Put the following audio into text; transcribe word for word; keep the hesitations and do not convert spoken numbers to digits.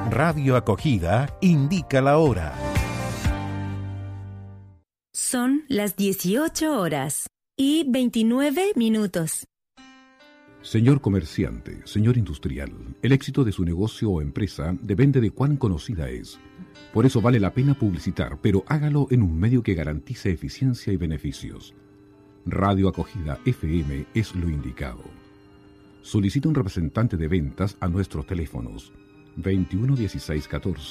Radio Acogida indica la hora. Son las dieciocho horas y veintinueve minutos. Señor comerciante, señor industrial, el éxito de su negocio o empresa depende de cuán conocida es. Por eso vale la pena publicitar, pero hágalo en un medio que garantice eficiencia y beneficios. Radio Acogida F M es lo indicado. Solicita un representante de ventas a nuestros teléfonos veintiuno dieciséis catorce